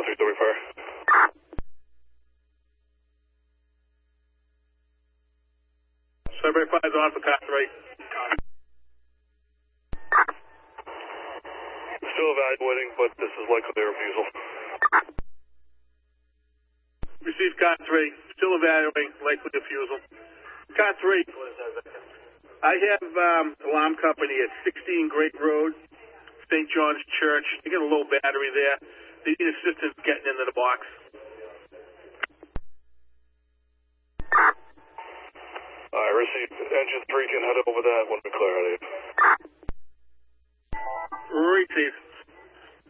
Car 3 still repair. Survey 5 is on for Car 3. Still evaluating, but this is likely a refusal. Received Car 3. Still evaluating, likely refusal. Car 3. I have alarm company at 16 Great Road, St. John's Church. They got a low battery there. They need assistance getting into the box. Alright, received. Engine 3 can head over that when we clear it. Received.